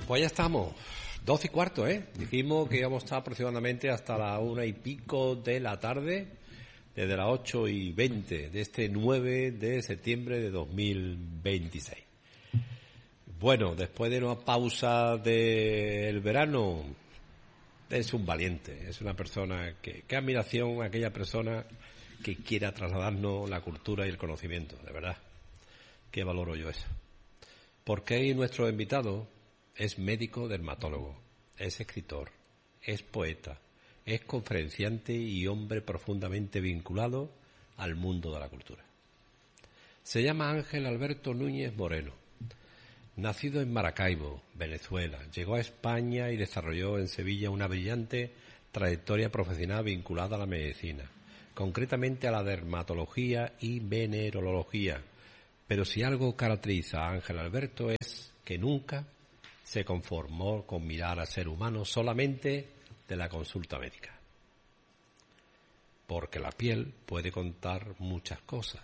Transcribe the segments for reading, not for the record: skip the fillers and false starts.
Pues ya estamos, 12:15, ¿eh? Dijimos que íbamos a estar aproximadamente hasta la 1:15 de la tarde, desde las 8:20 de este 9 de septiembre de 2026. Bueno, después de una pausa del verano, es un valiente, es una persona qué admiración a aquella persona que quiera trasladarnos la cultura y el conocimiento, de verdad, qué valoro yo eso. Porque ahí nuestro invitado es médico dermatólogo, es escritor, es poeta, es conferenciante y hombre profundamente vinculado al mundo de la cultura. Se llama Ángel Alberto Núñez Moreno. Nacido en Maracaibo, Venezuela, llegó a España y desarrolló en Sevilla una brillante trayectoria profesional vinculada a la medicina, concretamente a la dermatología y venerología. Pero si algo caracteriza a Ángel Alberto es que nunca se conformó con mirar al ser humano solamente de la consulta médica. Porque la piel puede contar muchas cosas.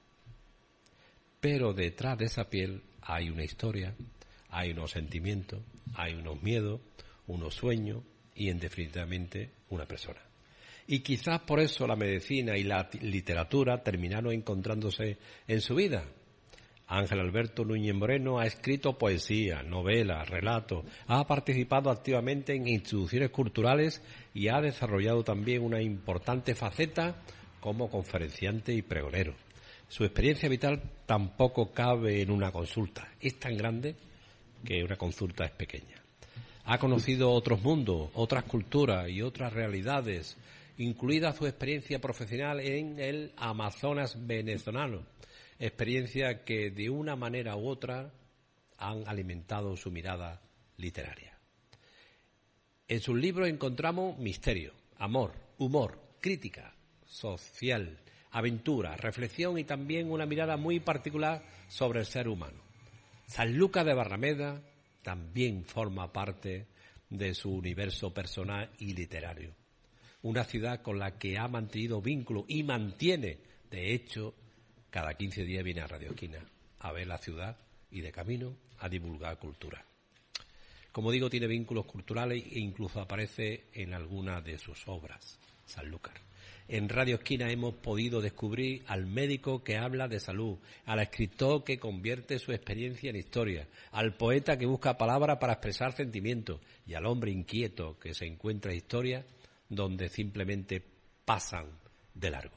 Pero detrás de esa piel hay una historia, hay unos sentimientos, hay unos miedos, unos sueños y, definitivamente, una persona. Y quizás por eso la medicina y la literatura terminaron encontrándose en su vida. Ángel Alberto Núñez Moreno ha escrito poesía, novelas, relatos, ha participado activamente en instituciones culturales y ha desarrollado también una importante faceta como conferenciante y pregonero. Su experiencia vital tampoco cabe en una consulta. Es tan grande que una consulta es pequeña. Ha conocido otros mundos, otras culturas y otras realidades, incluida su experiencia profesional en el Amazonas venezolano, experiencia que de una manera u otra han alimentado su mirada literaria. En sus libros encontramos misterio, amor, humor, crítica social, aventura, reflexión y también una mirada muy particular sobre el ser humano. Sanlúcar de Barrameda también forma parte de su universo personal y literario. Una ciudad con la que ha mantenido vínculo y mantiene, de hecho, cada 15 días viene a Radio Esquina a ver la ciudad y de camino a divulgar cultura. Como digo, tiene vínculos culturales e incluso aparece en algunas de sus obras, Sanlúcar. En Radio Esquina hemos podido descubrir al médico que habla de salud, al escritor que convierte su experiencia en historia, al poeta que busca palabras para expresar sentimientos y al hombre inquieto que se encuentra historias donde simplemente pasan de largo.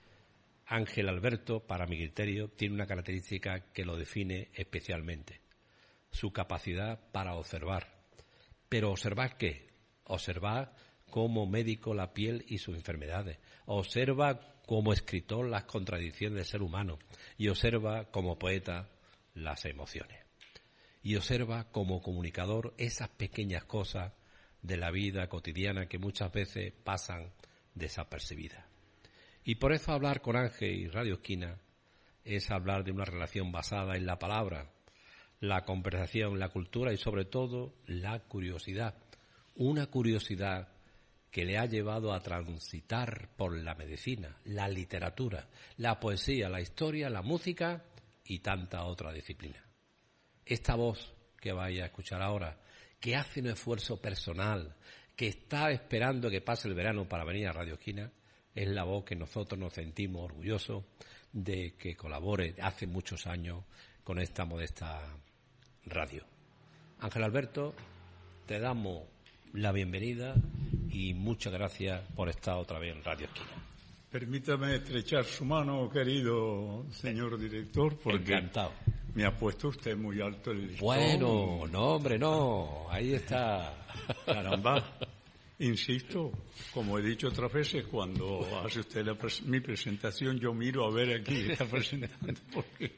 Ángel Alberto, para mi criterio, tiene una característica que lo define especialmente: su capacidad para observar. ¿Pero observar qué? Observar como médico la piel y sus enfermedades, observa como escritor las contradicciones del ser humano y observa como poeta las emociones. Y observa como comunicador esas pequeñas cosas de la vida cotidiana que muchas veces pasan desapercibidas. Y por eso hablar con Ángel y Radio Esquina es hablar de una relación basada en la palabra, la conversación, la cultura y sobre todo la curiosidad. Una curiosidad que le ha llevado a transitar por la medicina, la literatura, la poesía, la historia, la música y tanta otra disciplina. Esta voz que vais a escuchar ahora, que hace un esfuerzo personal, que está esperando que pase el verano para venir a Radio Esquina, es la voz que nosotros nos sentimos orgullosos de que colabore hace muchos años con esta modesta radio. Ángel Alberto, te damos la bienvenida y muchas gracias por estar otra vez en Radio Esquina. Permítame estrechar su mano, querido señor director, porque encantado. Me ha puesto usted muy alto el listón. Bueno, no hombre, no, ahí está. Caramba, insisto, como he dicho otras veces, cuando hace usted mi presentación, yo miro a ver a quién está presentando, porque...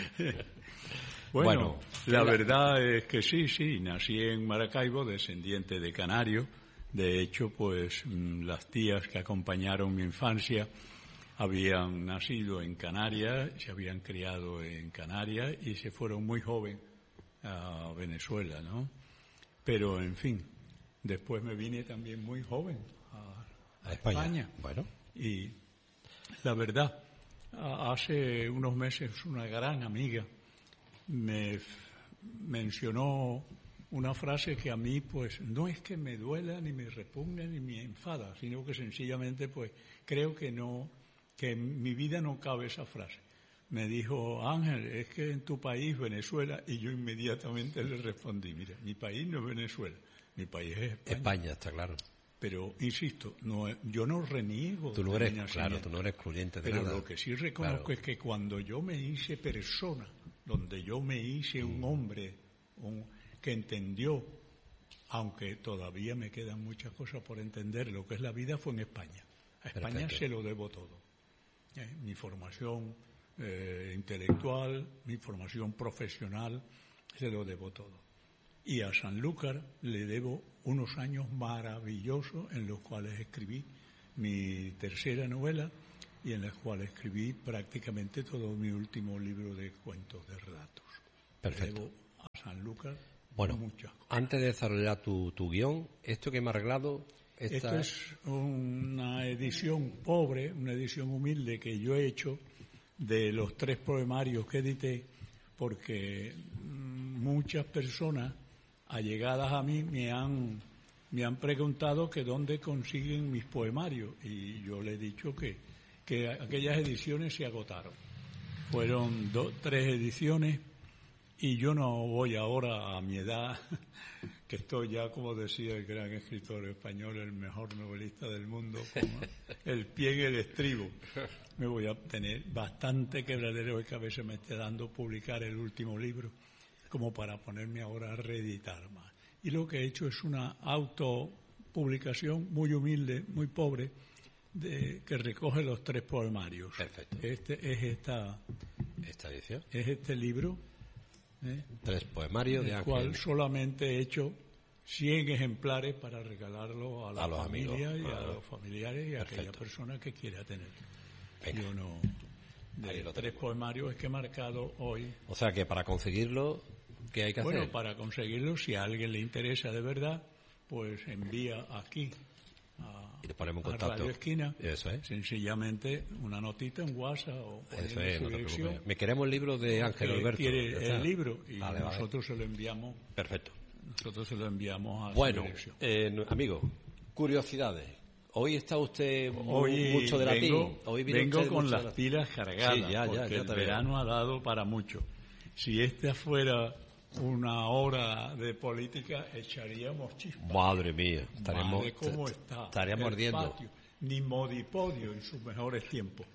Bueno, la verdad es que sí, nací en Maracaibo, descendiente de canario. De hecho, pues las tías que acompañaron mi infancia habían nacido en Canarias, se habían criado en Canarias y se fueron muy joven a Venezuela, ¿no? Pero, en fin, después me vine también muy joven a España. Bueno. Y la verdad, hace unos meses una gran amiga me mencionó una frase que a mí, pues, no es que me duela, ni me repugna, ni me enfada, sino que sencillamente, pues, creo que en mi vida no cabe esa frase. Me dijo, Ángel, es que en tu país, Venezuela, y yo inmediatamente le respondí, mira, mi país no es Venezuela, mi país es España. España, está claro. Pero, insisto, yo no reniego. Tú no eres, claro, tú no eres excluyente de nada. Pero lo que sí reconozco es que cuando yo me hice persona, donde yo me hice un hombre que entendió, aunque todavía me quedan muchas cosas por entender, lo que es la vida fue en España. A España se lo debo todo. Mi formación intelectual, mi formación profesional, se lo debo todo. Y a Sanlúcar le debo unos años maravillosos en los cuales escribí mi tercera novela y en los cuales escribí prácticamente todo mi último libro de cuentos, de relatos. Perfecto. Le debo a Sanlúcar muchas cosas. Antes de desarrollar tu guión, esto que me ha arreglado... Esto es una edición pobre, una edición humilde que yo he hecho de los 3 poemarios que edité, porque muchas personas allegadas a mí me han preguntado que dónde consiguen mis poemarios, y yo le he dicho que aquellas ediciones se agotaron. Fueron 3 ediciones, y yo no voy ahora a mi edad, que estoy ya, como decía el gran escritor español, el mejor novelista del mundo, como el pie en el estribo. Me voy a tener bastante quebradero de cabeza, me esté dando publicar el último libro, como para ponerme ahora a reeditar más. Y lo que he hecho es una autopublicación muy humilde, muy pobre, que recoge los 3 poemarios. Perfecto. Esta edición. Es este libro. 3 poemarios de Ángel. El cual solamente he hecho 100 ejemplares para regalarlo a la familia amigos. Y a los familiares y a aquella persona que quiera tener. Venga. Yo no... De los 3 poemarios es que he marcado hoy. O sea que para conseguirlo, ¿qué hay que hacer? Bueno, para conseguirlo, si a alguien le interesa de verdad, pues envía aquí y le ponemos en a contacto. Radio Esquina. Eso es. Sencillamente una notita en WhatsApp o eso es, su dirección. Me queremos el libro de Ángel Alberto. Quiere el libro y nosotros se lo enviamos. Perfecto. Nosotros se lo enviamos a su dirección. Bueno, amigo, curiosidades. Hoy está usted mucho de latín. Hoy vengo con las pilas cargadas, sí, porque el verano ha dado para mucho. Si esta fuera una hora de política, echaríamos chispas. Madre mía, estaríamos ardiendo. Patio, ni Modipodio en sus mejores tiempos.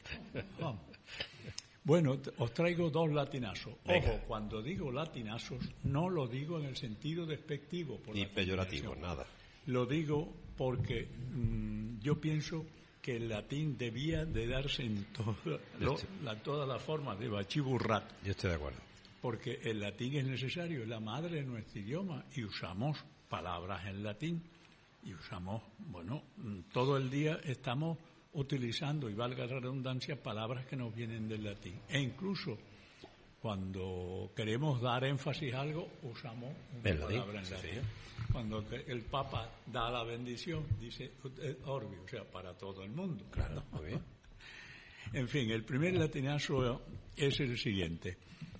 Bueno, os traigo 2 latinazos. Venga. Ojo, cuando digo latinazos, no lo digo en el sentido despectivo. Ni peyorativo, nada. Lo digo porque yo pienso que el latín debía de darse en todas las formas de bachiburrato. Yo estoy de acuerdo. Porque el latín es necesario, es la madre de nuestro idioma, y usamos palabras en latín, y usamos, todo el día estamos utilizando, y valga la redundancia, palabras que nos vienen del latín. E incluso cuando queremos dar énfasis a algo, usamos una palabra en latín. Sí. Cuando el Papa da la bendición, dice orbi, o sea, para todo el mundo. Claro, muy bien. En fin, el primer latinazo es el siguiente.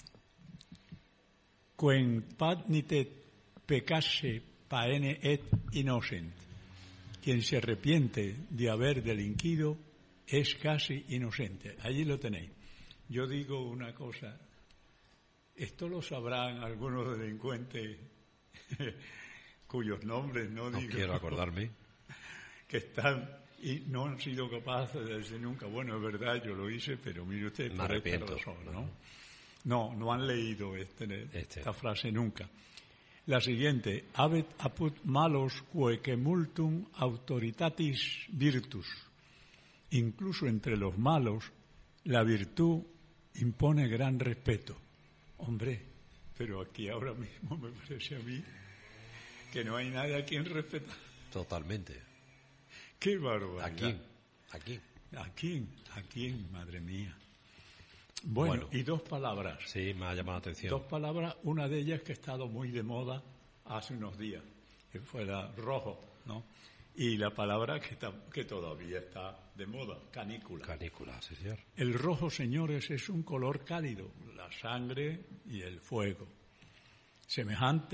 Quem patnitet peccasse paene et innocent. Quien se arrepiente de haber delinquido es casi inocente. Allí lo tenéis. Yo digo una cosa, esto lo sabrán algunos delincuentes cuyos nombres no digo. Quiero acordarme. Que están y no han sido capaces de decir nunca, bueno, es verdad, yo lo hice, pero mire usted, por esta razón, ¿no? No han leído esta frase nunca. La siguiente, habet apud malos quoque multum autoritatis virtus. Incluso entre los malos, la virtud impone gran respeto. Hombre, pero aquí ahora mismo me parece a mí que no hay nadie a quien respetar. Totalmente. ¡Qué barbaridad! ¿A quién, madre mía? Bueno, y 2 palabras. Sí, me ha llamado la atención. 2 palabras, una de ellas que ha estado muy de moda hace unos días, que fue la rojo, ¿no? Y la palabra que todavía está de moda, canícula. Canícula, sí, señor. El rojo, señores, es un color cálido, la sangre y el fuego. Semejante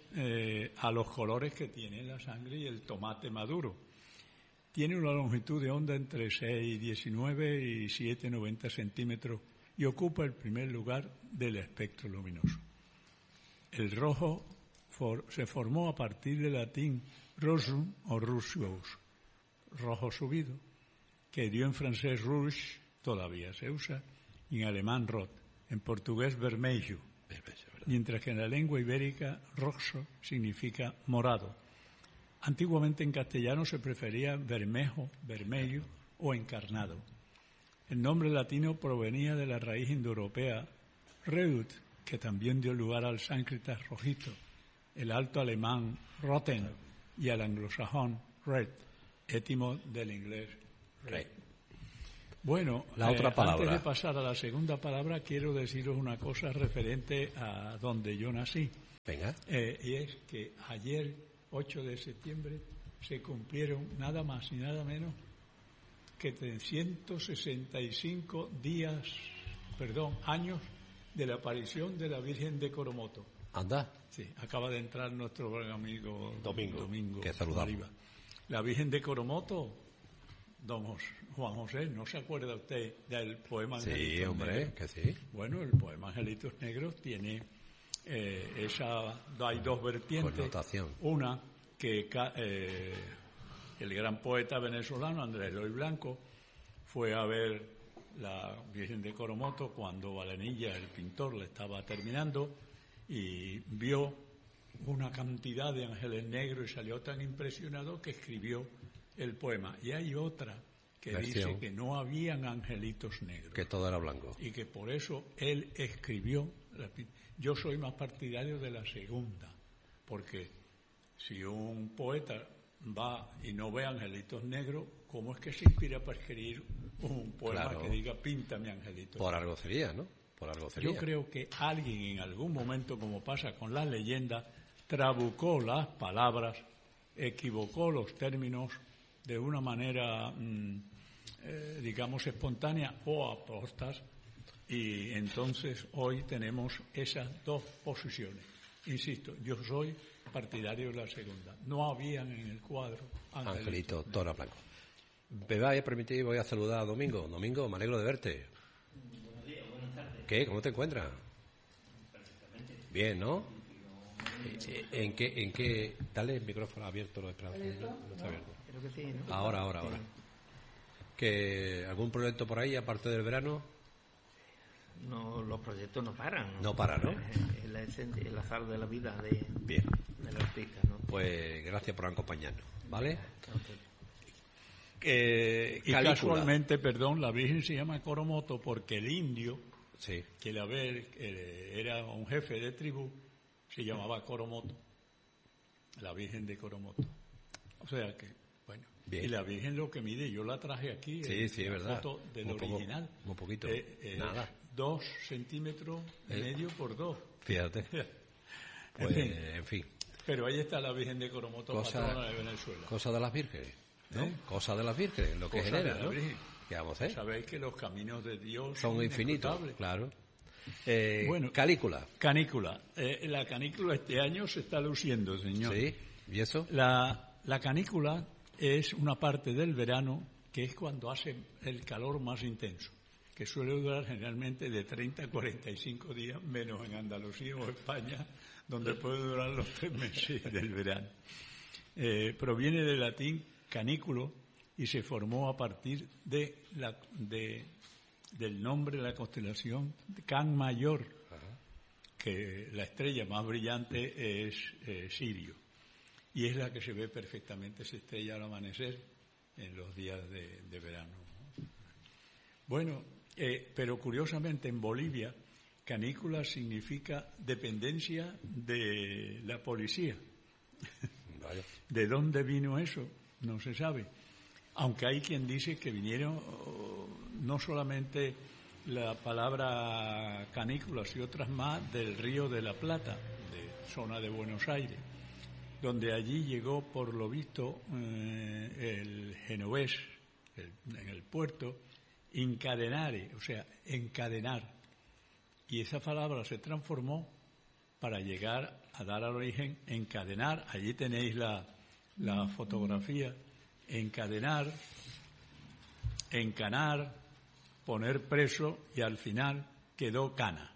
a los colores que tiene la sangre y el tomate maduro. Tiene una longitud de onda entre 6,19 y 7,90 centímetros y ocupa el primer lugar del espectro luminoso. El rojo se formó a partir del latín rosum o ruseus, rojo subido, que dio en francés rouge, todavía se usa, y en alemán rot, en portugués vermelho, mientras que en la lengua ibérica roxo significa morado. Antiguamente en castellano se prefería bermejo, vermelho o encarnado. El nombre latino provenía de la raíz indoeuropea reut, que también dio lugar al sánscrita rojito, el alto alemán roten y al anglosajón red, étimo del inglés red. Bueno, la otra palabra. Antes de pasar a la segunda palabra, quiero deciros una cosa referente a donde yo nací. Venga. Y es que ayer, 8 de septiembre, se cumplieron nada más y nada menos que 365 años de la aparición de la Virgen de Coromoto. Anda. Sí, acaba de entrar nuestro buen amigo Domingo que saludamos. La Virgen de Coromoto, don Juan José, ¿no se acuerda usted del poema Angelitos Negros? Sí, hombre, que sí. Bueno, el poema Angelitos Negros tiene hay dos vertientes. Connotación. Una que el gran poeta venezolano Andrés Eloy Blanco fue a ver la Virgen de Coromoto cuando Valenilla, el pintor, le estaba terminando y vio una cantidad de ángeles negros y salió tan impresionado que escribió el poema. Y hay otra que dice que no habían angelitos negros. Que todo era blanco. Y que por eso él escribió. Yo soy más partidario de la segunda, porque si un poeta va y no ve angelitos negros, ¿cómo es que se inspira para escribir un poema que diga píntame angelitos? Por algo sería, ¿no? Por algo sería. Yo creo que alguien en algún momento, como pasa con las leyendas, trabucó las palabras, equivocó los términos de una manera, digamos, espontánea o apostas, y entonces hoy tenemos esas dos posiciones. Insisto, yo soy partidario de la segunda. No habían en el cuadro Angelito Tora Blanco. Me va a permitir, voy a saludar a Domingo. Domingo, me alegro de verte. Buenos días, buenas tardes. ¿Qué? ¿Cómo te encuentras? Perfectamente. Bien, ¿no? ¿En qué? Dale el micrófono abierto, no está abierto. Creo que sí, ¿no? Ahora. ¿Que algún proyecto por ahí, aparte del verano? No, los proyectos no paran. No paran, ¿no? El azar de la vida del artista, ¿no? Pues gracias por acompañarnos, ¿vale? Y casualmente, la Virgen se llama Coromoto porque el indio, sí, que era un jefe de tribu, se llamaba Coromoto, la Virgen de Coromoto. O sea que, bueno. Bien. Y la Virgen lo que mide, yo la traje aquí, sí, es verdad, foto del original. Muy poquito, nada. 2 centímetros y medio por 2. Fíjate. Pues, en fin. Pero ahí está la Virgen de Coromoto, patrona de Venezuela. Cosa de las vírgenes, ¿no? Cosa de las vírgenes, lo que genera, ¿no? ¿Qué vamos a hacer? Sabéis que los caminos de Dios son infinitos, claro. Bueno, canícula. La canícula este año se está luciendo, señor. Sí, ¿y eso? La canícula es una parte del verano que es cuando hace el calor más intenso, que suele durar generalmente de 30 a 45 días, menos en Andalucía o España, donde puede durar los 3 meses del verano. Proviene del latín canículo y se formó a partir del nombre de la constelación Can Mayor, que la estrella más brillante es Sirio, y es la que se ve perfectamente, esa estrella al amanecer en los días de verano. Bueno, pero curiosamente en Bolivia, canícula significa dependencia de la policía. Vaya. ¿De dónde vino eso? No se sabe. Aunque hay quien dice que vinieron no solamente la palabra canículas y otras más del Río de la Plata, de zona de Buenos Aires, donde allí llegó, por lo visto, el genovés, en el puerto, encadenare, o sea, encadenar. Y esa palabra se transformó para llegar a dar al origen, encadenar, allí tenéis la fotografía, encadenar, encanar, poner preso y al final quedó cana.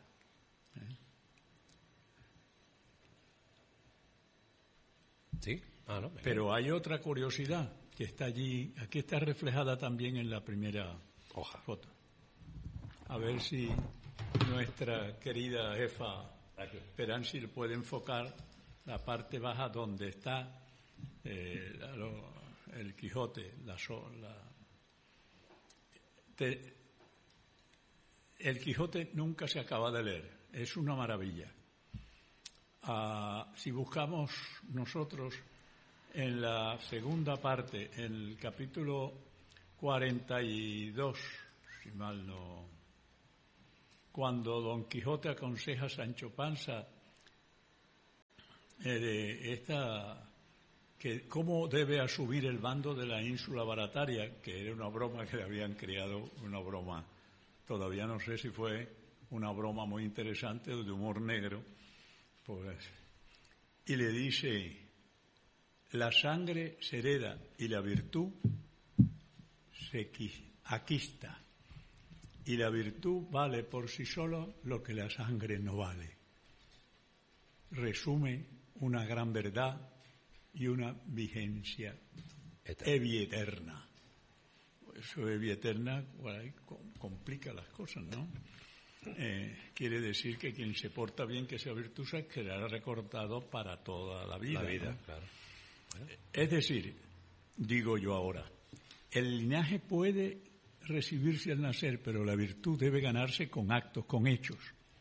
¿Sí? No, pero hay otra curiosidad que está allí, aquí está reflejada también en la primera hoja. Foto. A ver si nuestra querida jefa Peransi puede enfocar la parte baja donde está el Quijote, el Quijote nunca se acaba de leer, es una maravilla. Si buscamos nosotros en la segunda parte, en el capítulo 42, si mal no, cuando Don Quijote aconseja a Sancho Panza que cómo debe asumir el mando de la ínsula Barataria, que era una broma que le habían creado, una broma, todavía no sé si fue una broma muy interesante o de humor negro, pues, y le dice: la sangre se hereda y la virtud se aquista, y la virtud vale por sí sola lo que la sangre no vale. Resume una gran verdad y una vigencia eterna. Eso eterna complica las cosas, ¿no? Quiere decir que quien se porta bien, que esa virtud se quedará recordado para toda la vida. ¿No? Claro. Bueno. Es decir, digo yo ahora, el linaje puede recibirse al nacer, pero la virtud debe ganarse con actos, con hechos.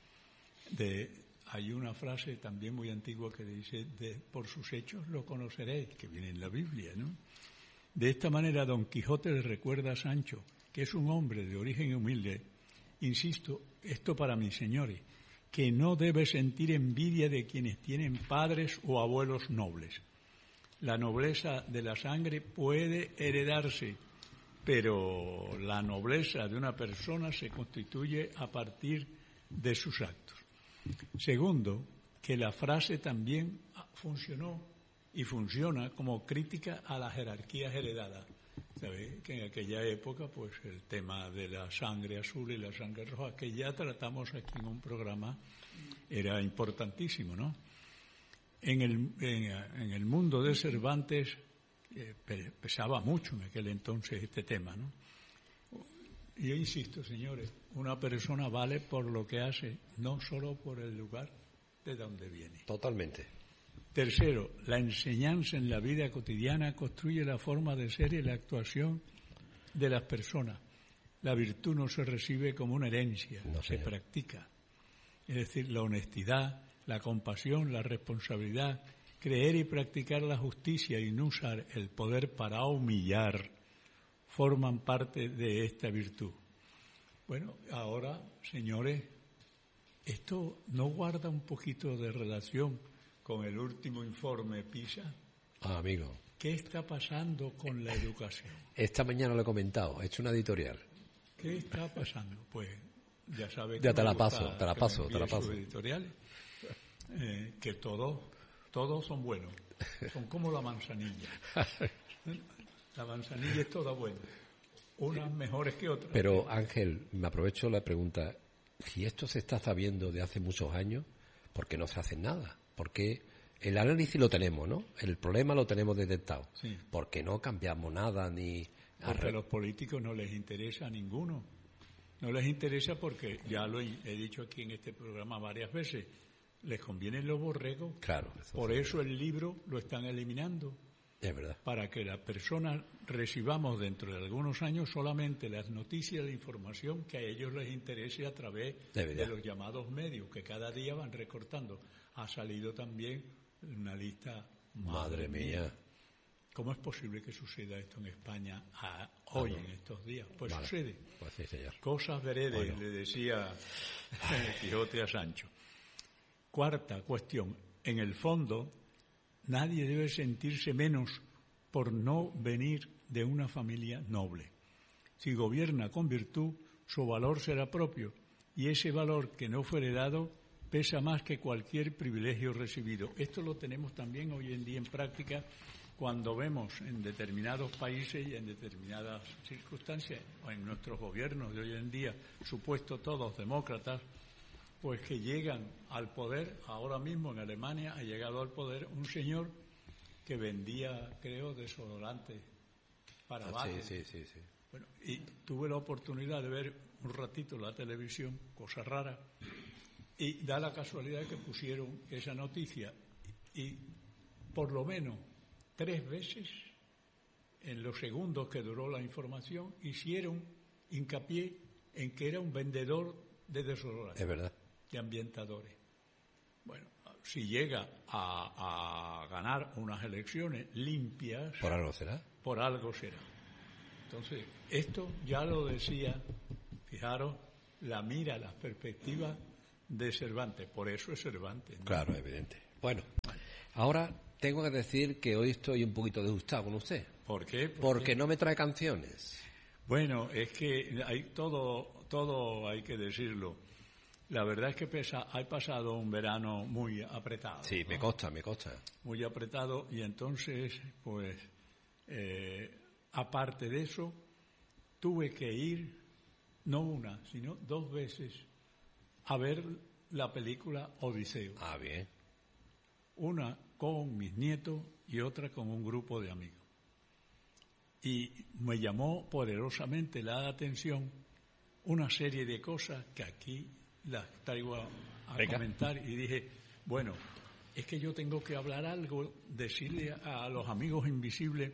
Hay una frase también muy antigua que dice: por sus hechos lo conoceréis, que viene en la Biblia, ¿no? De esta manera Don Quijote le recuerda a Sancho que es un hombre de origen humilde. Insisto, esto para mis señores, que no debe sentir envidia de quienes tienen padres o abuelos nobles. La nobleza de la sangre puede heredarse, pero la nobleza de una persona se constituye a partir de sus actos. Segundo, que la frase también funcionó y funciona como crítica a las jerarquías heredadas. ¿Sabéis? Que en aquella época, pues el tema de la sangre azul y la sangre roja, que ya tratamos aquí en un programa, era importantísimo, ¿no? En el mundo de Cervantes pesaba mucho en aquel entonces este tema, ¿no? Y yo insisto, señores, una persona vale por lo que hace, no solo por el lugar de donde viene. Totalmente. Tercero, la enseñanza en la vida cotidiana construye la forma de ser y la actuación de las personas. La virtud no se recibe como una herencia, se practica. Es decir, la honestidad, la compasión, la responsabilidad, creer y practicar la justicia y no usar el poder para humillar, forman parte de esta virtud. Bueno, ahora, señores, esto no guarda un poquito de relación con el último informe PISA. Amigo. ¿Qué está pasando con la educación? Esta mañana lo he comentado, he hecho una editorial. ¿Qué está pasando? Pues ya sabes que ya te la paso. Editoriales, que todos son buenos, son como la manzanilla. La manzanilla es toda buena, unas mejores que otras. Pero Ángel, me aprovecho la pregunta, si esto se está sabiendo de hace muchos años, ¿por qué no se hace nada? Porque el análisis lo tenemos, ¿no? El problema lo tenemos detectado. Sí. ¿Por qué no cambiamos nada ni...? Porque a los políticos no les interesa a ninguno. No les interesa porque, ya lo he dicho aquí en este programa varias veces, les convienen los borregos. Claro. Por eso el libro lo están eliminando. Es verdad. Para que las personas recibamos dentro de algunos años solamente las noticias, la información que a ellos les interese a través de los llamados medios, que cada día van recortando. Ha salido también una lista, madre mía. ¿Cómo es posible que suceda esto en España hoy, en estos días? Pues vale. Sucede. Pues sí, señor. Cosas veredes, le decía Quijote a Sancho. Cuarta cuestión. En el fondo, nadie debe sentirse menos por no venir de una familia noble. Si gobierna con virtud, su valor será propio, y ese valor que no fue heredado pesa más que cualquier privilegio recibido. Esto lo tenemos también hoy en día en práctica cuando vemos en determinados países y en determinadas circunstancias, o en nuestros gobiernos de hoy en día, supuestos todos demócratas, pues que llegan al poder. Ahora mismo en Alemania ha llegado al poder un señor que vendía, creo, desodorante para bares. Sí. Bueno, y tuve la oportunidad de ver un ratito la televisión, cosa rara, y da la casualidad que pusieron esa noticia y por lo menos 3 veces en los segundos que duró la información hicieron hincapié en que era un vendedor de desodorantes. Es verdad. De ambientadores. Bueno, si llega a ganar unas elecciones limpias... ¿Por algo será? Por algo será. Entonces, esto ya lo decía, fijaros, la mira, las perspectivas de Cervantes. Por eso es Cervantes, ¿no? Claro, evidente. Bueno, ahora tengo que decir que hoy estoy un poquito disgustado con usted. ¿Por qué? Porque no me trae canciones. Bueno, es que hay todo hay que decirlo. La verdad es que he pasado un verano muy apretado. Sí, ¿no? me consta. Muy apretado y entonces, pues, aparte de eso, tuve que ir, no una, sino 2 veces, a ver la película Odiseo. Ah, bien. Una con mis nietos y otra con un grupo de amigos. Y me llamó poderosamente la atención una serie de cosas que aquí las traigo a comentar y dije, bueno, es que yo tengo que hablar algo, decirle a los amigos invisibles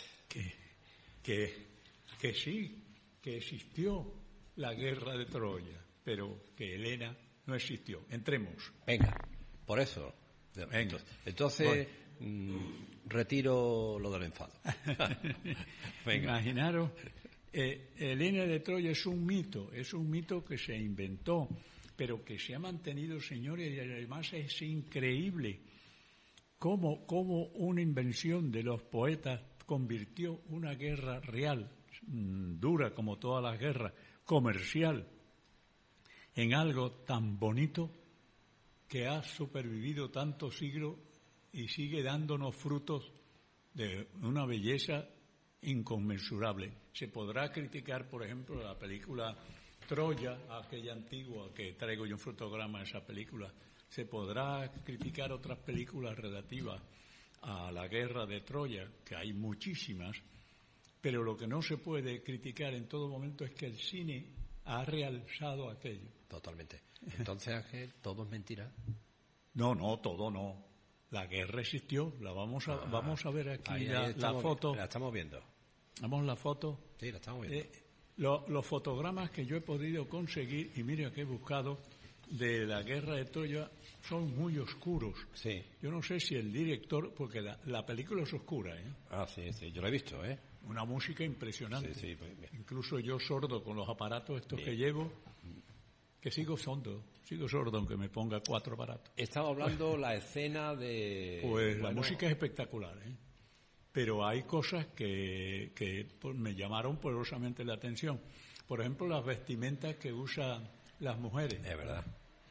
que sí, que existió la guerra de Troya, pero que Helena no existió. Entremos. Venga, por eso. Venga. Entonces, retiro lo del enfado. Venga. Imaginaros, Helena de Troya es un mito que se inventó, pero que se ha mantenido, señores, y además es increíble cómo una invención de los poetas convirtió una guerra real, dura como todas las guerras, comercial, en algo tan bonito que ha supervivido tantos siglos y sigue dándonos frutos de una belleza inconmensurable. Se podrá criticar, por ejemplo, la película Troya, aquella antigua que traigo yo un fotograma de esa película. Se podrá criticar otras películas relativas a la guerra de Troya, que hay muchísimas, pero lo que no se puede criticar en todo momento es que el cine ha realzado aquello. Totalmente. Entonces, Ángel, ¿todo es mentira? No, todo no. La guerra existió. Vamos a ver aquí ahí la foto. La estamos viendo. ¿Vamos la foto? Sí, la estamos viendo. Los fotogramas que yo he podido conseguir, y mira que he buscado, de la guerra de Troya, son muy oscuros. Sí. Yo no sé si el director, porque la película es oscura, ¿eh? Ah, sí, yo lo he visto, ¿eh? Una música impresionante. Sí, Incluso yo sordo con los aparatos estos bien. Que llevo, que sigo sordo aunque me ponga 4 aparatos. Estaba hablando la escena de... Pues la música es espectacular, ¿eh? Pero hay cosas que pues, me llamaron poderosamente la atención. Por ejemplo, las vestimentas que usan las mujeres. Es verdad.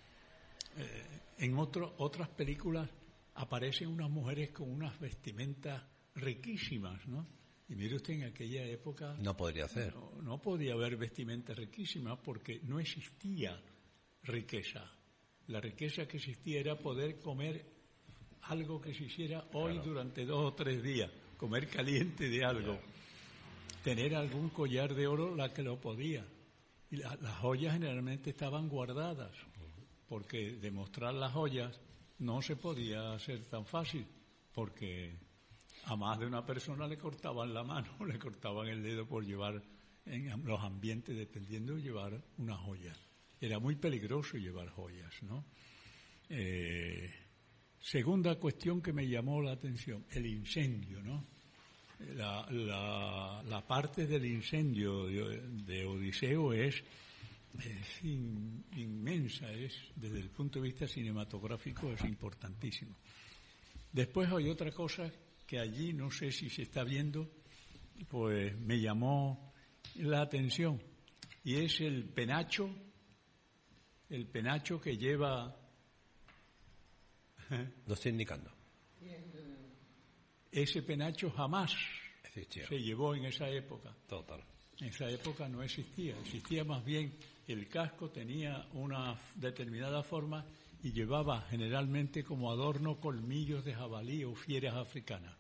En otras películas aparecen unas mujeres con unas vestimentas riquísimas, ¿no? Y mire usted, en aquella época... No podría ser. No podía haber vestimentas riquísimas porque no existía riqueza. La riqueza que existía era poder comer algo que se hiciera hoy durante 2 o 3 días, comer caliente de algo, tener algún collar de oro la que lo podía. Y las joyas generalmente estaban guardadas, porque demostrar las joyas no se podía hacer tan fácil, porque a más de una persona le cortaban la mano, le cortaban el dedo por llevar en los ambientes, dependiendo de llevar una joya. Era muy peligroso llevar joyas, ¿no? Segunda cuestión que me llamó la atención, el incendio, ¿no? La parte del incendio de Odiseo es inmensa, desde el punto de vista cinematográfico es importantísimo. Después hay otra cosa que allí, no sé si se está viendo, pues me llamó la atención, y es el penacho que lleva Lo estoy indicando. Ese penacho jamás Existió. se llevó en esa época. Total. En esa época no existía. Existía más bien el casco, tenía una determinada forma y llevaba generalmente como adorno colmillos de jabalí o fieras africanas.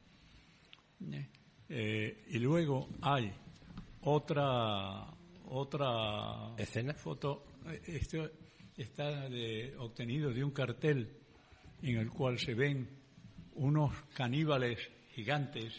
Y luego hay otra ¿Escena? foto. Esto está obtenido de un cartel en el cual se ven unos caníbales gigantes.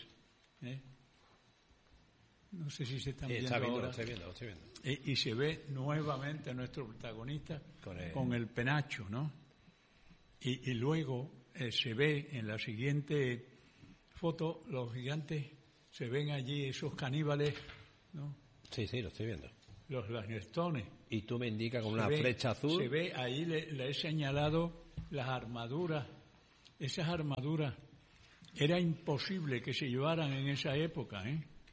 No sé si se están viendo ahora. Lo estoy viendo. Y se ve nuevamente a nuestro protagonista con el penacho, ¿no? Y luego se ve en la siguiente foto, los gigantes, se ven allí esos caníbales, ¿no? Sí, lo estoy viendo. Los Langestones. Y tú me indicas con una flecha azul. Se ve, ahí le he señalado las armaduras. Esas armaduras era imposible que se llevaran en esa época,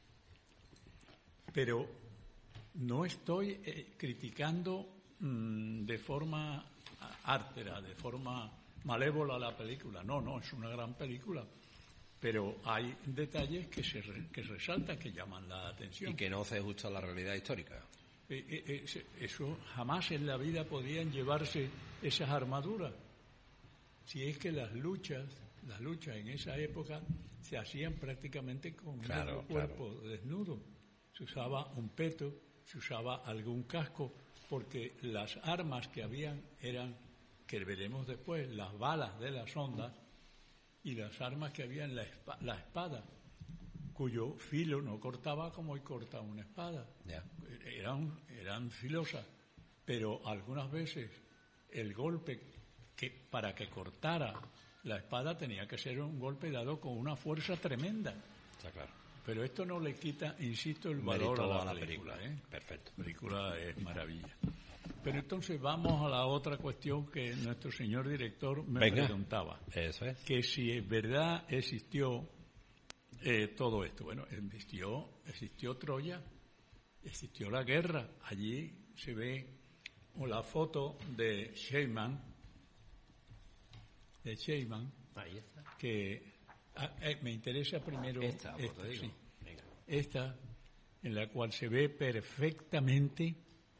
Pero no estoy criticando de forma ártera, de forma malévola la película. No, es una gran película. Pero hay detalles que resaltan, que llaman la atención. Y que no se ajusta a la realidad histórica. Eso jamás en la vida podían llevarse esas armaduras. Si es que las luchas en esa época se hacían prácticamente con el cuerpo desnudo. Se usaba un peto, se usaba algún casco, porque las armas que habían eran, que veremos después, las balas de las ondas, y las armas que había en la espada, cuyo filo no cortaba como hoy corta una espada. Yeah. Eran filosas, pero algunas veces el golpe para que cortara la espada tenía que ser un golpe dado con una fuerza tremenda. Está claro. Pero esto no le quita, insisto, el valor a la película. Perfecto. La película es maravilla. Pero entonces vamos a la otra cuestión que nuestro señor director me preguntaba. Eso es. Que si es verdad existió todo esto. Bueno, existió Troya, existió la guerra. Allí se ve la foto de Sheyman. Ahí está. Que me interesa primero esta, sí. Esta, en la cual se ve perfectamente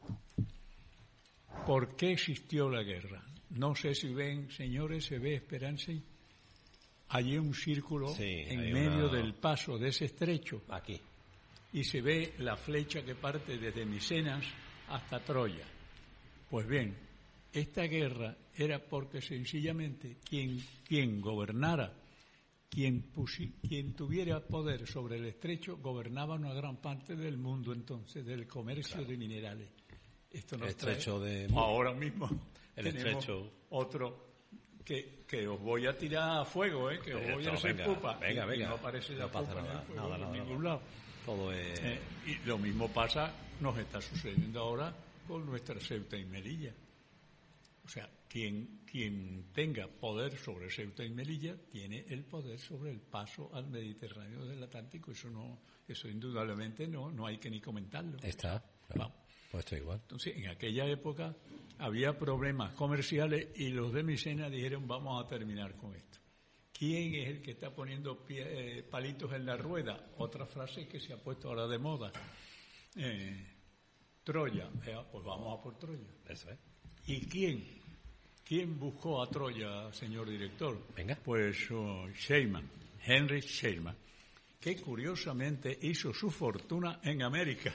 por qué existió la guerra. No sé si ven, señores, se ve, Esperanza, allí un círculo en medio del paso de ese estrecho. Aquí. Y se ve la flecha que parte desde Micenas hasta Troya. Pues bien, esta guerra era porque sencillamente quien gobernara, quien tuviera poder sobre el estrecho, gobernaba una gran parte del mundo entonces, del comercio de minerales. Esto nos estrecho trae, de... ahora mismo el tenemos estrecho... otro que os voy a tirar a fuego, que os voy a hacer pupa. Venga. No aparece no pasa nada, en ningún lado. Todo es... Y lo mismo nos está sucediendo ahora con nuestra Ceuta y Melilla. O sea, quien tenga poder sobre Ceuta y Melilla tiene el poder sobre el paso al Mediterráneo del Atlántico. Eso indudablemente no hay que ni comentarlo. Está, claro. Pues estoy igual. Entonces, en aquella época había problemas comerciales y los de Micenas dijeron, vamos a terminar con esto. ¿Quién es el que está poniendo palitos en la rueda? Otra frase que se ha puesto ahora de moda. Troya. Pues vamos a por Troya. Eso es. ¿Y quién buscó a Troya, señor director? Venga. Pues Henry Sheyman, que curiosamente hizo su fortuna en América.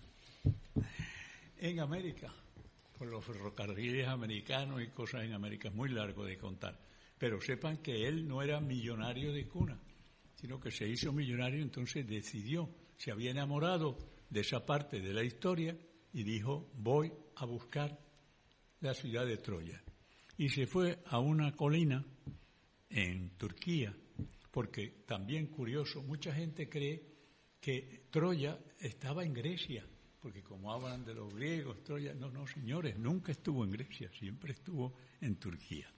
En América, con los ferrocarriles americanos y cosas en América. Es muy largo de contar. Pero sepan que él no era millonario de cuna, sino que se hizo millonario, entonces decidió, se había enamorado de esa parte de la historia y dijo, voy a buscar la ciudad de Troya. Y se fue a una colina en Turquía, porque también curioso, mucha gente cree que Troya estaba en Grecia, porque como hablan de los griegos, Troya, no señores, nunca estuvo en Grecia, siempre estuvo en Turquía.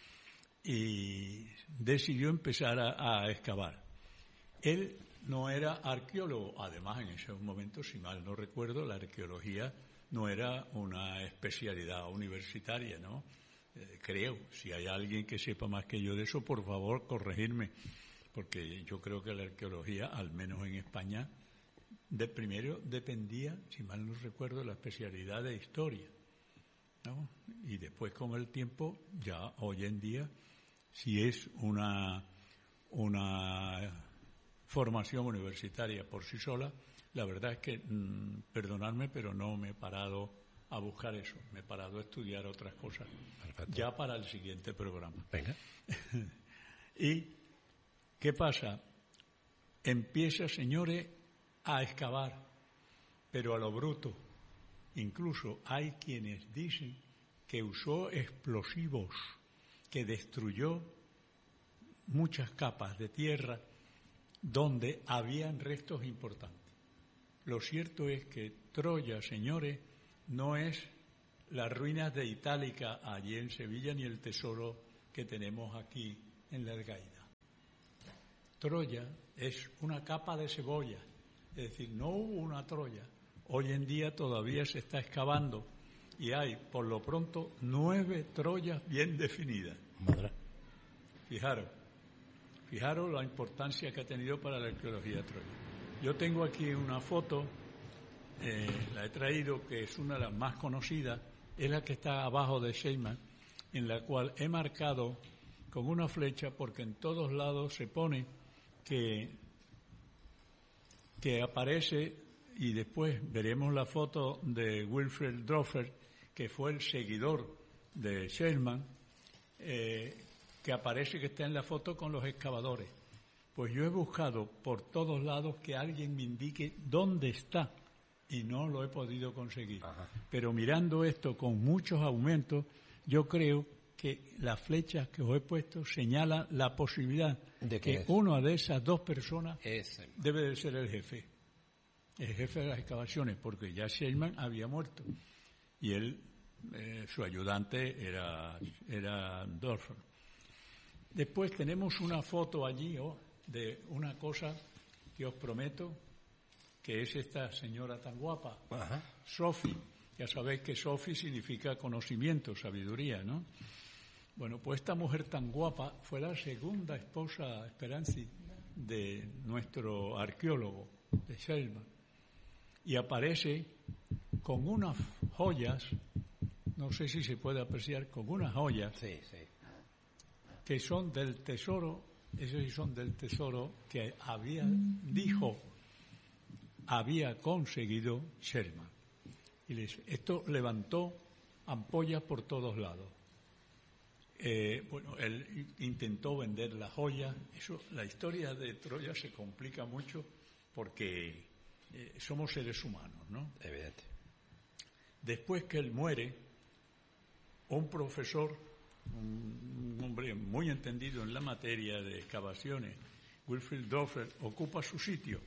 Y decidió empezar a excavar. Él no era arqueólogo, además en ese momento, si mal no recuerdo, la arqueología no era una especialidad universitaria, ¿no? creo, si hay alguien que sepa más que yo de eso, por favor, corregirme, porque yo creo que la arqueología, al menos en España, primero dependía, si mal no recuerdo, de la especialidad de historia, ¿no? Y después, con el tiempo, ya hoy en día, si es una formación universitaria por sí sola, la verdad es que, perdonadme, pero no me he parado a buscar eso, me he parado a estudiar otras cosas. Perfecto. Ya para el siguiente programa. Venga. ¿Y qué pasa? Empieza, señores, a excavar, pero a lo bruto. Incluso hay quienes dicen que usó explosivos, que destruyó muchas capas de tierra donde habían restos importantes. Lo cierto es que Troya, señores, no es las ruinas de Itálica allí en Sevilla ni el tesoro que tenemos aquí en la Algaida. Troya es una capa de cebolla, es decir, no hubo una Troya. Hoy en día todavía se está excavando y hay, por lo pronto, 9 Troyas bien definidas. Madre. Fijaros la importancia que ha tenido para la arqueología Troya. Yo tengo aquí una foto, la he traído, que es una de las más conocidas, es la que está abajo de Sheyman, en la cual he marcado con una flecha, porque en todos lados se pone que aparece, y después veremos la foto de Wilfred Droffer, que fue el seguidor de Sheyman, que aparece que está en la foto con los excavadores. Pues yo he buscado por todos lados que alguien me indique dónde está y no lo he podido conseguir. Ajá. Pero mirando esto con muchos aumentos, yo creo que las flechas que os he puesto señalan la posibilidad de que una de esas dos personas debe de ser el jefe de las excavaciones, porque ya Sheyman había muerto y él, su ayudante era Dorfer. Después tenemos una foto allí de una cosa que os prometo, que es esta señora tan guapa, Sophie. Ya sabéis que Sophie significa conocimiento, sabiduría, ¿no? Bueno, pues esta mujer tan guapa fue la segunda esposa, Speranzi, de nuestro arqueólogo, de Sheyman, y aparece con unas joyas, no sé si se puede apreciar, con unas joyas que son del tesoro, esos sí son del tesoro que había conseguido Sheyman. Y esto levantó ampollas por todos lados. Él intentó vender las joyas. La historia de Troya se complica mucho porque somos seres humanos, ¿no? Evidente. Después que él muere, un profesor, un hombre muy entendido en la materia de excavaciones, Wilfried Droffer, ocupa su sitio.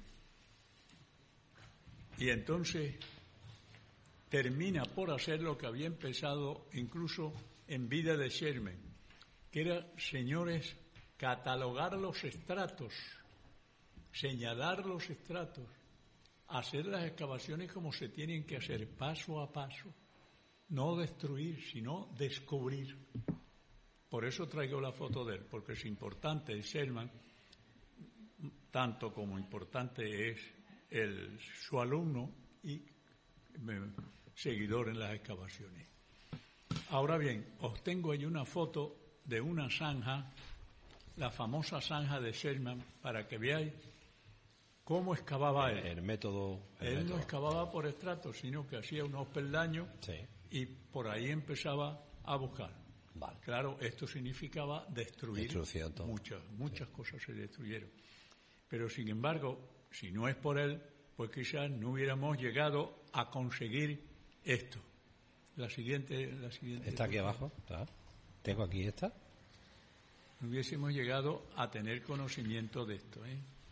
Y entonces termina por hacer lo que había empezado incluso en vida de Sheyman, que era, señores, catalogar los estratos, señalar los estratos, hacer las excavaciones como se tienen que hacer, paso a paso, no destruir, sino descubrir. Por eso traigo la foto de él, porque es importante el Sheyman, tanto como importante es su alumno y seguidor en las excavaciones. Ahora bien, os tengo ahí una foto de una zanja, la famosa zanja de Sheyman, para que veáis cómo excavaba él. El método. Él no excavaba por estratos, sino que hacía unos peldaños y por ahí empezaba a buscar. Vale. Claro, esto significaba destruir muchas cosas se destruyeron. Pero sin embargo, si no es por él, pues quizás no hubiéramos llegado a conseguir esto. La siguiente. ¿Está aquí abajo? Tengo aquí esta. No hubiésemos llegado a tener conocimiento de esto,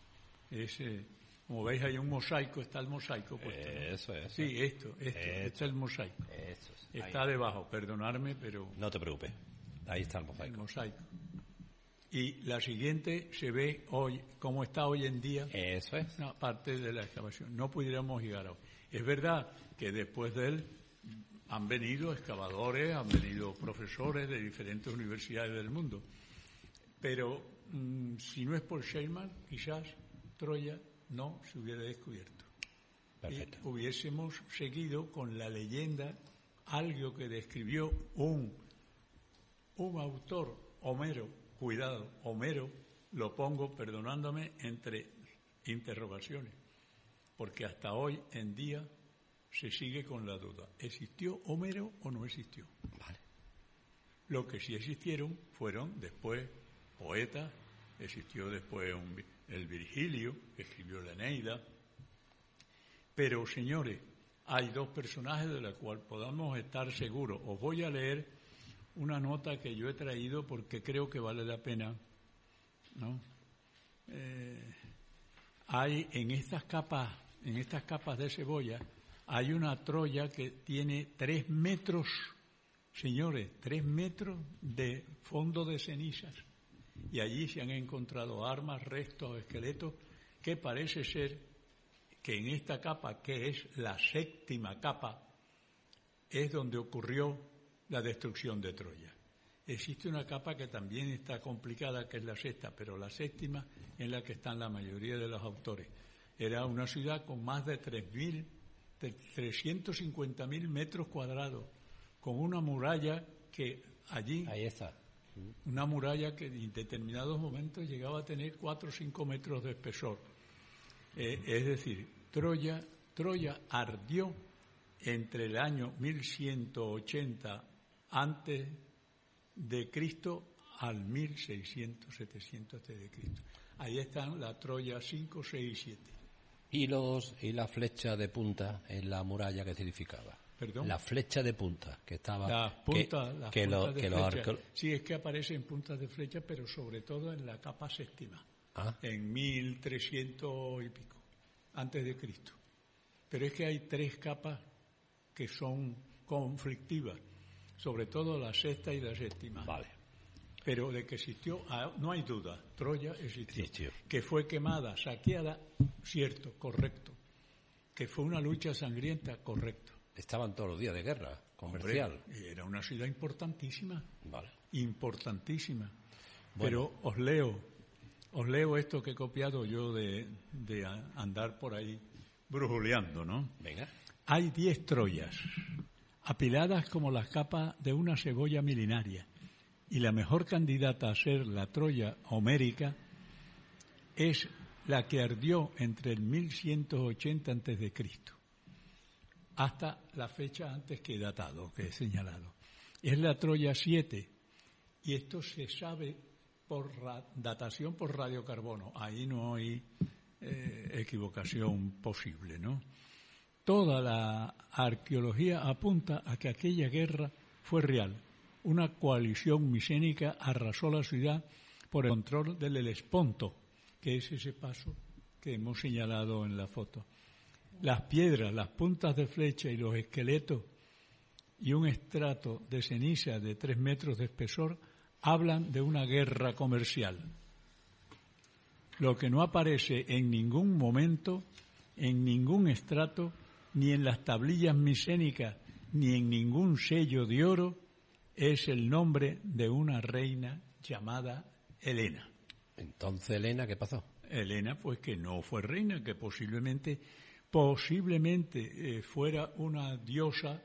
como veis hay un mosaico, está el mosaico puesto, ¿no? Eso. Sí, esto está el mosaico. Está debajo, perdonadme, pero... No te preocupes, ahí está el mosaico. El mosaico. Y la siguiente se ve hoy, como está hoy en día. Eso es. Una parte de la excavación. No pudiéramos llegar a hoy. Es verdad que después de él han venido excavadores, han venido profesores de diferentes universidades del mundo. Pero si no es por Sheilman, quizás Troya no se hubiera descubierto. Perfecto. Y hubiésemos seguido con la leyenda, algo que describió un autor, Homero, cuidado, Homero, lo pongo, perdonándome, entre interrogaciones, porque hasta hoy en día se sigue con la duda. ¿Existió Homero o no existió? Vale. Lo que sí existieron fueron después poetas, existió después el Virgilio, que escribió la Eneida. Pero, señores, hay dos personajes de los cuales podamos estar seguros. Os voy a leer una nota que yo he traído porque creo que vale la pena, ¿no? Hay en estas capas de cebolla, hay una Troya que tiene 3 metros, señores, 3 metros de fondo de cenizas. Y allí se han encontrado armas, restos, esqueletos, que parece ser que en esta capa, que es la 7ª capa, es donde ocurrió la destrucción de Troya. Existe una capa que también está complicada, que es la 6ª, pero la 7ª en la que están la mayoría de los autores. Era una ciudad con más de 350.000 metros cuadrados, con una muralla que allí... Ahí está. Una muralla que en determinados momentos llegaba a tener 4 o 5 metros de espesor. Es decir, Troya ardió entre el año 1180 antes de Cristo al 1600, 700 antes de Cristo. Ahí están la Troya 5, 6 y 7. ¿Y la flecha de punta en la muralla que significaba? ¿Perdón? La flecha de punta que estaba... Las puntas de flecha. Los Sí, es que aparece en puntas de flecha, pero sobre todo en la capa 7ª, en 1300 y pico, antes de Cristo. Pero es que hay 3 capas que son conflictivas, sobre todo la 6ª y la 7ª. Vale. Pero de que existió, no hay duda, Troya existió. Sí. Que fue quemada, saqueada, cierto, correcto. Que fue una lucha sangrienta, correcto. Estaban todos los días de guerra comercial. Hombre, era una ciudad importantísima. Vale. Importantísima. Bueno. Pero os leo esto que he copiado yo de andar por ahí brujuleando, ¿no? Venga. Hay 10 Troyas, apiladas como las capas de una cebolla milenaria, y la mejor candidata a ser la Troya homérica es la que ardió entre el 1180 a.C. hasta la fecha antes que he datado, que he señalado. Es la Troya 7, y esto se sabe por datación por radiocarbono. Ahí no hay equivocación posible, ¿no? Toda la arqueología apunta a que aquella guerra fue real. Una coalición micénica arrasó la ciudad por el control del Helesponto, que es ese paso que hemos señalado en la foto. Las piedras, las puntas de flecha y los esqueletos y un estrato de ceniza de 3 metros de espesor hablan de una guerra comercial. Lo que no aparece en ningún momento, en ningún estrato, ni en las tablillas micénicas, ni en ningún sello de oro, es el nombre de una reina llamada Helena. Entonces, Helena, ¿qué pasó? Helena, pues que no fue reina, que posiblemente fuera una diosa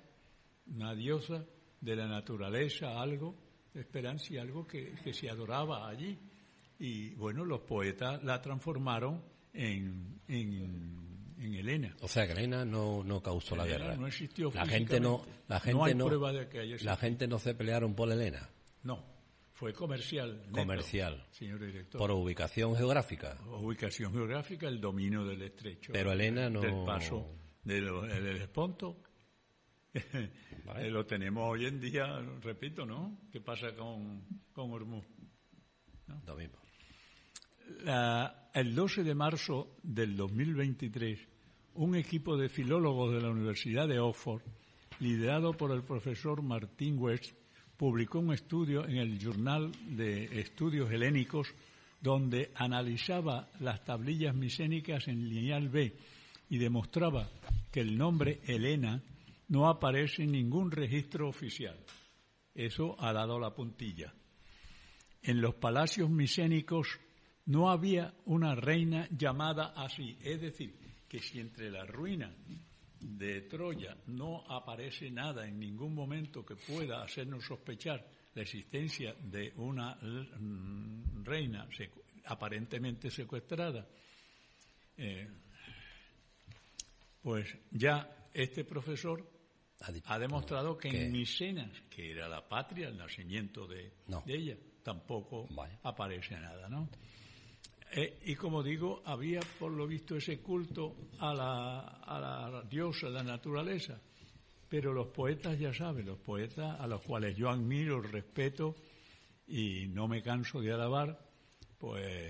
de la naturaleza, algo de esperanza y algo que se adoraba allí. Y bueno, los poetas la transformaron en Helena. O sea, que Helena no causó la guerra. No existió la gente no hay prueba de que haya existido. La gente no se pelearon por Helena. No, fue comercial. Comercial. Señor director. Por ubicación geográfica. Ubicación geográfica, el dominio del estrecho. Pero Helena no. Del paso del Helesponto. Vale. Lo tenemos hoy en día, repito, ¿no? ¿Qué pasa con Hormuz? ¿No? Lo mismo. El 12 de marzo del 2023, un equipo de filólogos de la Universidad de Oxford, liderado por el profesor Martin West, publicó un estudio en el Journal de Estudios Helénicos donde analizaba las tablillas micénicas en lineal B y demostraba que el nombre Helena no aparece en ningún registro oficial. Eso ha dado la puntilla. En los palacios micénicos no había una reina llamada así. Es decir, que si entre las ruinas de Troya no aparece nada en ningún momento que pueda hacernos sospechar la existencia de una reina aparentemente secuestrada, pues ya este profesor ha demostrado que en Micenas, que era la patria, el nacimiento de ella, tampoco aparece nada, ¿no? Y como digo, había por lo visto ese culto a la diosa, a la naturaleza, pero los poetas, ya saben, los poetas a los cuales yo admiro, respeto y no me canso de alabar, pues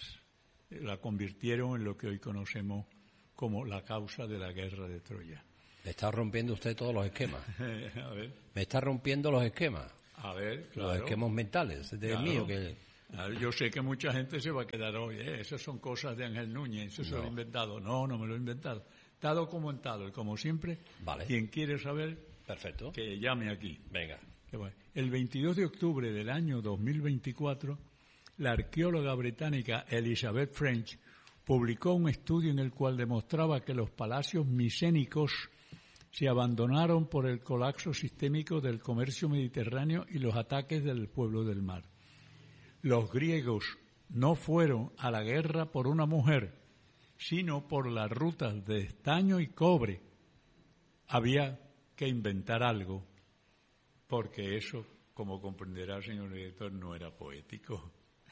la convirtieron en lo que hoy conocemos como la causa de la guerra de Troya. Me está rompiendo usted todos los esquemas. A ver. Me está rompiendo los esquemas. A ver, claro. Los esquemas mentales, del mío. Yo sé que mucha gente se va a quedar hoy, esas son cosas de Ángel Núñez, eso se lo he inventado. No me lo he inventado. Está documentado, y como siempre, quien quiere saber, perfecto, que llame aquí. Venga. El 22 de octubre del año 2024, la arqueóloga británica Elizabeth French publicó un estudio en el cual demostraba que los palacios micénicos se abandonaron por el colapso sistémico del comercio mediterráneo y los ataques del pueblo del mar. Los griegos no fueron a la guerra por una mujer, sino por las rutas de estaño y cobre. Había que inventar algo, porque eso, como comprenderá, señor director, no era poético.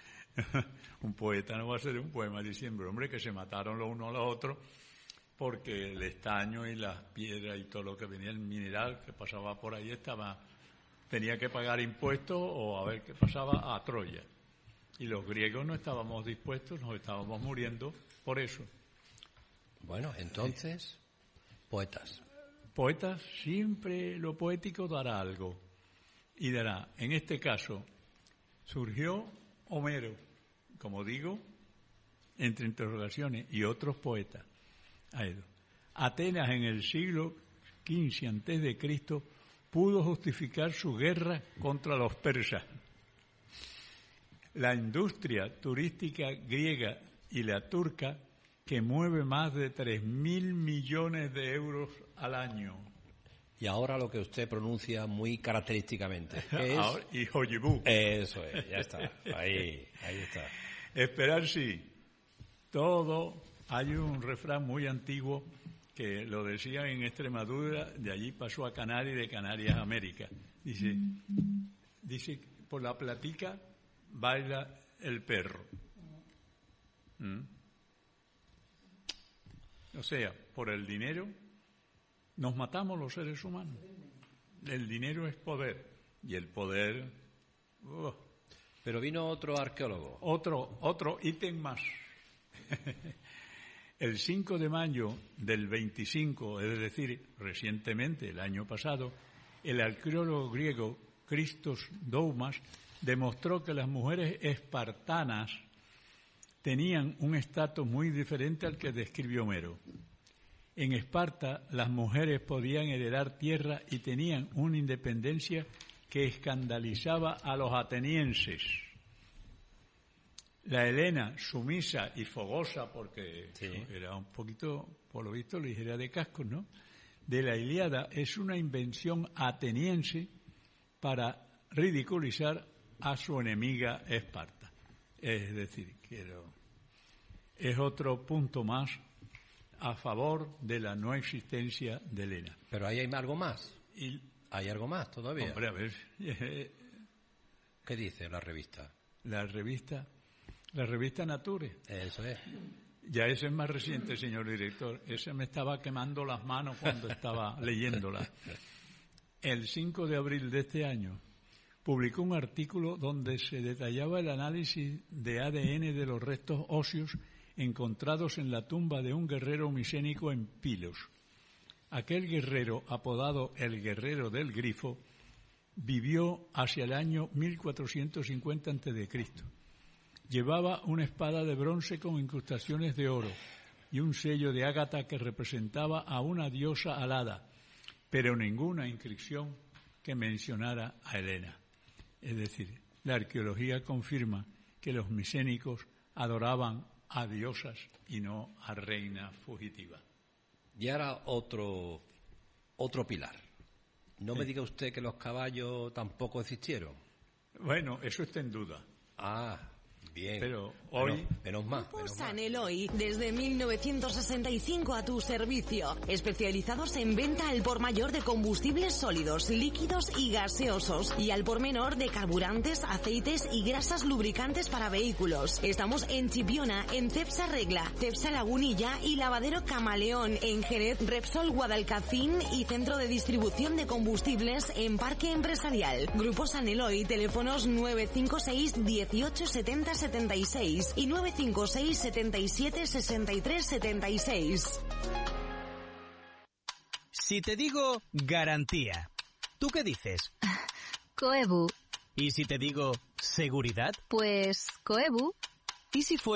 Un poeta no va a hacer un poema diciendo, hombre, que se mataron los unos a los otros, porque el estaño y las piedras y todo lo que venía, el mineral que pasaba por ahí tenía que pagar impuestos o a ver qué pasaba a Troya. Y los griegos no estábamos dispuestos, nos estábamos muriendo por eso. Bueno, entonces, poetas. Poetas, siempre lo poético dará algo. Y dará, en este caso, surgió Homero, como digo, entre interrogaciones, y otros poetas. Atenas en el siglo XV a.C. pudo justificar su guerra contra los persas. La industria turística griega y la turca, que mueve más de 3.000 millones de euros al año. Y ahora lo que usted pronuncia muy característicamente, ¿qué es? Y Hoyibú. Eso es, ya está, ahí está. Esperar sí. Todo, hay un refrán muy antiguo que lo decían en Extremadura, de allí pasó a Canarias y de Canarias a América. Dice, por la platica baila el perro. O sea, por el dinero nos matamos los seres humanos. El dinero es poder y el poder... Pero vino otro arqueólogo. Otro ítem más. El 5 de mayo del 25, es decir, recientemente, el año pasado, el arqueólogo griego Christos Doumas demostró que las mujeres espartanas tenían un estatus muy diferente al que describió Homero. En Esparta, las mujeres podían heredar tierra y tenían una independencia que escandalizaba a los atenienses. La Helena, sumisa y fogosa, porque era un poquito, por lo visto, ligera de cascos, ¿no?, de la Ilíada, es una invención ateniense para ridiculizar a su enemiga Esparta. Es decir, es otro punto más a favor de la no existencia de Helena. Pero ahí hay algo más. ¿Hay algo más todavía? Hombre, a ver. ¿Qué dice la revista? La revista Nature. Eso es. Ya ese es más reciente, señor director. Ese me estaba quemando las manos cuando estaba leyéndola. El 5 de abril de este año publicó un artículo donde se detallaba el análisis de ADN de los restos óseos encontrados en la tumba de un guerrero micénico en Pilos. Aquel guerrero, apodado el Guerrero del Grifo, vivió hacia el año 1450 a.C. Llevaba una espada de bronce con incrustaciones de oro y un sello de ágata que representaba a una diosa alada, pero ninguna inscripción que mencionara a Helena. Es decir, la arqueología confirma que los micénicos adoraban a diosas y no a reinas fugitivas. Y ahora otro pilar. No me diga usted que los caballos tampoco existieron. Bueno, eso está en duda. Ah, bien. Pero hoy... Grupo San Eloy, desde 1965 a tu servicio. Especializados en venta al por mayor de combustibles sólidos, líquidos y gaseosos. Y al por menor de carburantes, aceites y grasas lubricantes para vehículos. Estamos en Chipiona, en Cepsa Regla, Cepsa Lagunilla y Lavadero Camaleón, en Jerez, Repsol Guadalcacín y Centro de Distribución de Combustibles en Parque Empresarial. Grupo San Eloy, teléfonos 956 18 70 76 y 956 77 63 76. Si te digo garantía, ¿tú qué dices? Coebu. ¿Y si te digo seguridad? Pues Coebu. ¿Y si fuera